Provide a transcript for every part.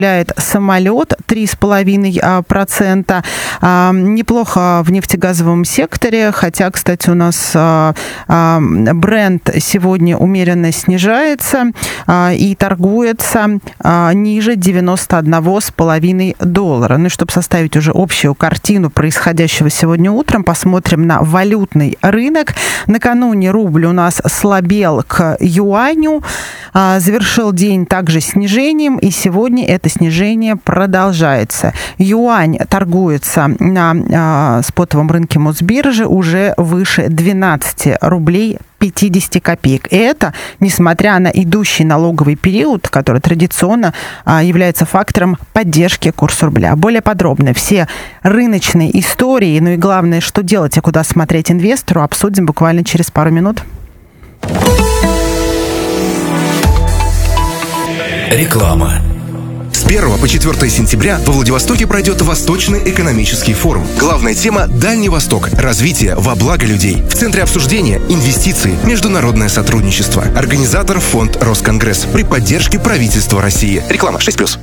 самолет 3,5%. Неплохо в нефтегазовом секторе, хотя, кстати, у нас Brent сегодня умеренно снижается и торгуется ниже $91,5. Ну и чтобы составить уже общую картину происходящего сегодня утром, посмотрим на валютный рынок. Накануне рубль у нас слабел к юаню, завершил день также снижением, и сегодня это снижение продолжается. Юань торгуется на спотовом рынке Мосбиржи уже выше 12 рублей 50 копеек. И это несмотря на идущий налоговый период, который традиционно является фактором поддержки курса рубля. Более подробно все рыночные истории, ну и главное, что делать и куда смотреть инвестору, обсудим буквально через пару минут. Реклама. С 1 по 4 сентября во Владивостоке пройдет Восточный экономический форум. Главная тема – Дальний Восток. Развитие во благо людей. В центре обсуждения – инвестиции, международное сотрудничество. Организатор – фонд Росконгресс при поддержке правительства России. Реклама 6+.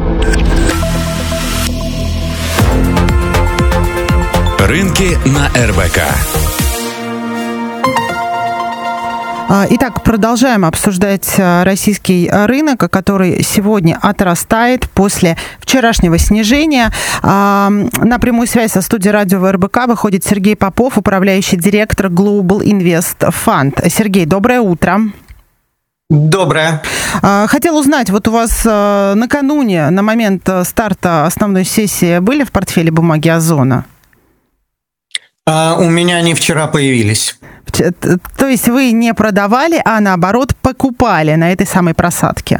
Рынки на РБК. Итак, продолжаем обсуждать российский рынок, который сегодня отрастает после вчерашнего снижения. На прямую связь со студией радио РБК выходит Сергей Попов, управляющий директор Global Invest Fund. Сергей, доброе утро. Доброе. Хотел узнать, вот у вас накануне, на момент старта основной сессии, были в портфеле бумаги Озона? У меня они вчера появились. То есть вы не продавали, а наоборот покупали на этой самой просадке?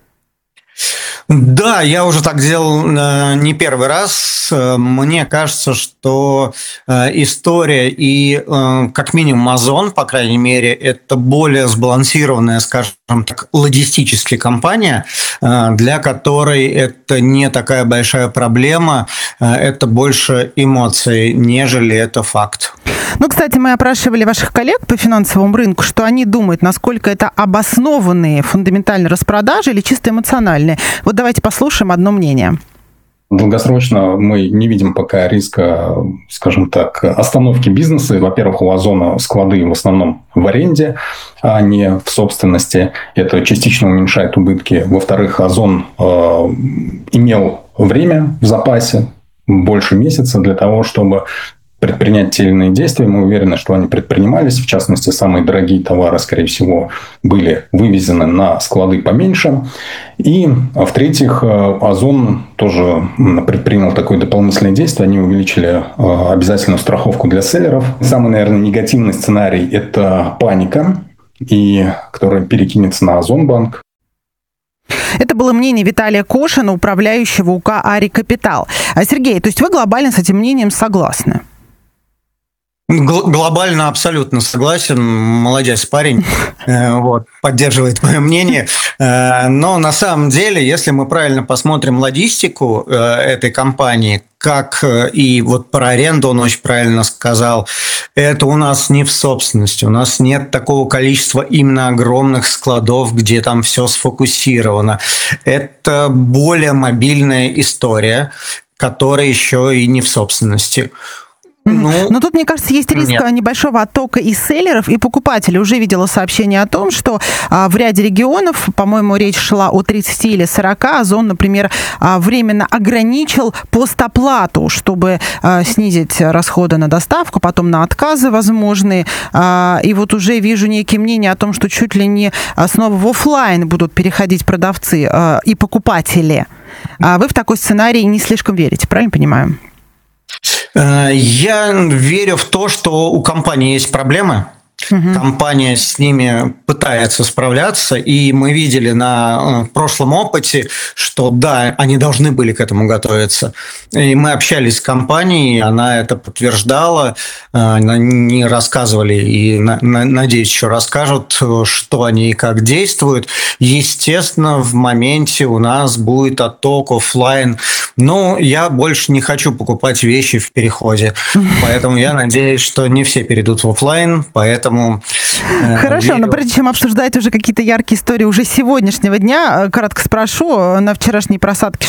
Да, я уже так делал не первый раз. Мне кажется, что история и как минимум Озон, по крайней мере, это более сбалансированная, скажем так, логистическая компания, для которой это не такая большая проблема, это больше эмоций, нежели это факт. Ну, кстати, мы опрашивали ваших коллег по финансовому рынку, что они думают, насколько это обоснованные фундаментальные распродажи или чисто эмоциональные. Вот давайте послушаем одно мнение. Долгосрочно мы не видим пока риска, скажем так, остановки бизнеса. Во-первых, у Озона склады в основном в аренде, а не в собственности. Это частично уменьшает убытки. Во-вторых, Озон имел время в запасе, больше месяца, для того, чтобы предпринять те или иные действия. Мы уверены, что они предпринимались. В частности, самые дорогие товары, скорее всего, были вывезены на склады поменьше. И, в-третьих, Озон тоже предпринял такое дополнительное действие. Они увеличили обязательную страховку для селлеров. Самый, наверное, негативный сценарий – это паника, которая перекинется на Озонбанк. Это было мнение Виталия Кошина, управляющего УК «Ари Капитал». Сергей, то есть вы глобально с этим мнением согласны? Глобально абсолютно согласен. Молодец парень, поддерживает мое мнение. Но на самом деле, если мы правильно посмотрим логистику этой компании, как и вот про аренду он очень правильно сказал, это у нас не в собственности. У нас нет такого количества именно огромных складов, где там все сфокусировано. Это более мобильная история, которая еще и не в собственности. Но тут, мне кажется, есть риск небольшого оттока и селлеров, и покупателей. Уже видела сообщение о том, что в ряде регионов, по-моему, речь шла о 30 или 40, Озон, например, временно ограничил постоплату, чтобы снизить расходы на доставку, потом на отказы возможные. И вот уже вижу некие мнения о том, что чуть ли не снова в офлайн будут переходить продавцы и покупатели. Вы в такой сценарий не слишком верите, правильно понимаю? Я верю в то, что у компании есть проблемы. Компания с ними пытается справляться, и мы видели на прошлом опыте, что да, они должны были к этому готовиться. И мы общались с компанией, она это подтверждала, они рассказывали и, надеюсь, еще расскажут, что они и как действуют. Естественно, в моменте у нас будет отток офлайн, но я больше не хочу покупать вещи в переходе, поэтому я надеюсь, что не все перейдут в офлайн, поэтому Хорошо, но прежде чем обсуждать уже какие-то яркие истории уже сегодняшнего дня, кратко спрошу, на вчерашней просадке